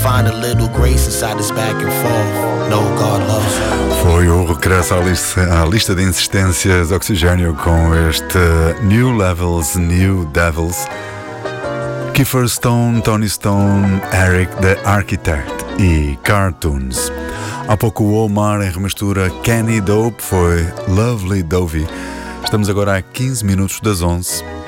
find a little grace inside this back and forth. No, God loves you. Foi o regresso à lista de insistências Oxigênio com este New Levels, New Devils. Kiefer Stone, Tony Stone, Eric the Architect e Cartoons. Há pouco o Omar em remistura Kenny Dope foi Lovely Dovey. Estamos agora a 15 minutos das 11.